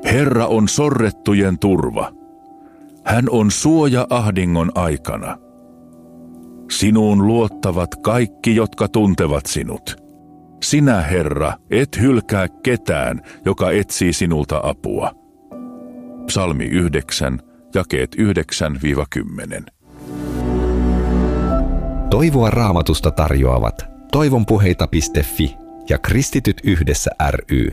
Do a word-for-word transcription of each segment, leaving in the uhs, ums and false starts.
Herra on sorrettujen turva. Hän on suoja ahdingon aikana. Sinuun luottavat kaikki, jotka tuntevat sinut. Sinä, Herra, et hylkää ketään, joka etsii sinulta apua. Psalmi yhdeksän, jakeet yhdeksän kymmenen. Toivoa Raamatusta tarjoavat toivonpuheita piste fi ja Kristityt yhdessä ry.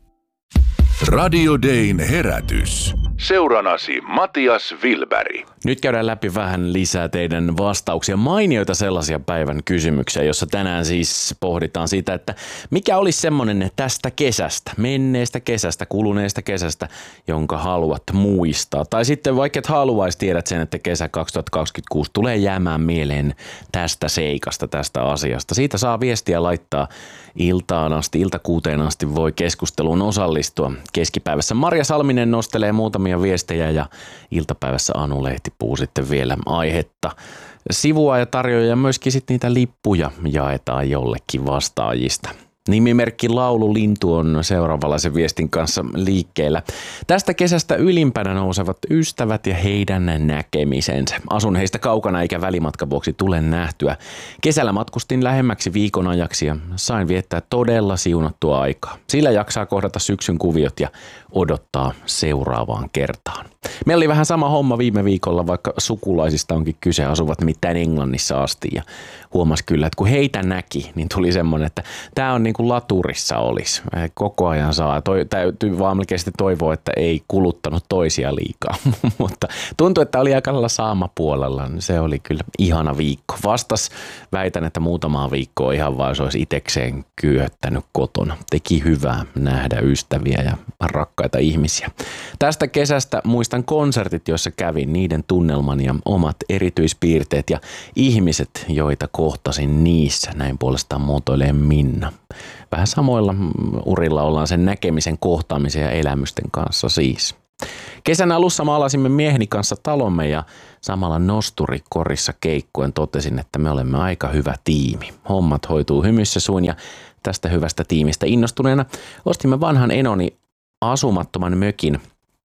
Radio Dayn herätys. Seuranasi Matias Wilberg. Nyt käydään läpi vähän lisää teidän vastauksia, mainioita sellaisia päivän kysymyksiä, jossa tänään siis pohditaan sitä, että mikä olisi semmoinen tästä kesästä, menneestä kesästä, kuluneesta kesästä, jonka haluat muistaa. Tai sitten vaikka et haluaisi, tiedät sen, että kesä kaksituhattakaksikymmentäkuusi tulee jäämään mieleen tästä seikasta, tästä asiasta. Siitä saa viestiä laittaa iltaan asti, iltakuuteen asti voi keskusteluun osallistua keskipäivässä. Marja Salminen nostelee muutamia viestejä ja iltapäivässä Anu Lehtipuu sitten vielä aihetta sivua ja tarjoaa ja myöskin sitten niitä lippuja jaetaan jollekin vastaajista. Nimimerkki Laulu Lintu on seuraavanlaisen viestin kanssa liikkeellä. Tästä kesästä ylimpänä nousevat ystävät ja heidän näkemisensä. Asun heistä kaukana eikä välimatkan vuoksi tule nähtyä. Kesällä matkustin lähemmäksi viikon ajaksi ja sain viettää todella siunattua aikaa. Sillä jaksaa kohdata syksyn kuviot ja odottaa seuraavaan kertaan. Meillä oli vähän sama homma viime viikolla, vaikka sukulaisista onkin kyse, asuvat nimittäin Englannissa asti ja huomasi kyllä, että kun heitä näki, niin tuli semmoinen, että tämä on niin kuin laturissa olisi. Koko ajan saa, toi, täytyy vaan melkein toivoa, että ei kuluttanut toisia liikaa, mutta tuntui, että oli aika lailla saamapuolella. Se oli kyllä ihana viikko. Vastas väitän, että muutamaa viikkoa ihan vaan se olisi itsekseen kyöttänyt kotona. Teki hyvää nähdä ystäviä ja rakkaita ihmisiä. Tästä kesästä muistan konsertit, joissa kävin, niiden tunnelman ja omat erityispiirteet ja ihmiset, joita kohtasin niissä. Näin puolestaan muotoilee Minna. Vähän samoilla urilla ollaan sen näkemisen, kohtaamisen ja elämysten kanssa siis. Kesän alussa maalasimme mieheni kanssa talomme ja samalla nosturikorissa keikkoen totesin, että me olemme aika hyvä tiimi. Hommat hoituu hymyssä suun ja tästä hyvästä tiimistä innostuneena ostimme vanhan enoni asumattoman mökin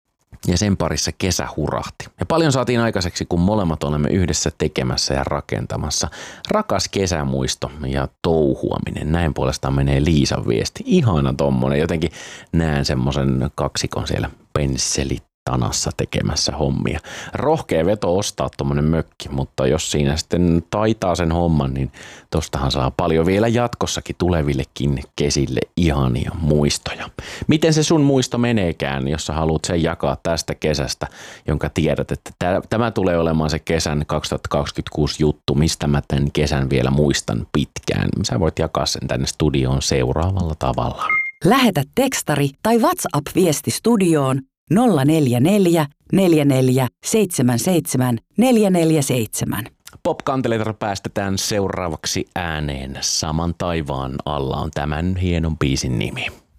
ja sen parissa kesä hurahti. Ja paljon saatiin aikaiseksi, kun molemmat olemme yhdessä tekemässä ja rakentamassa. Rakas kesämuisto ja touhuaminen. Näin puolestaan menee Liisan viesti. Ihana tommonen. Jotenkin näen semmoisen kaksikon siellä pensselit tanassa tekemässä hommia. Rohkea veto ostaa tommonen mökki, mutta jos siinä sitten taitaa sen homman, niin tostahan saa paljon vielä jatkossakin tulevillekin kesille ihania muistoja. Miten se sun muisto meneekään, jos sä haluat sen jakaa tästä kesästä, jonka tiedät, että tämä tulee olemaan se kesän kaksituhattakaksikymmentäkuusi juttu, mistä mä tämän kesän vielä muistan pitkään. Sä voit jakaa sen tänne studioon seuraavalla tavalla. Lähetä tekstari tai WhatsApp-viesti studioon nolla neljä neljä neljä neljä seitsemän seitsemän neljä neljä seitsemän. Pop-kanteleita päästetään seuraavaksi ääneen. Saman taivaan alla on tämän hienon biisin nimi.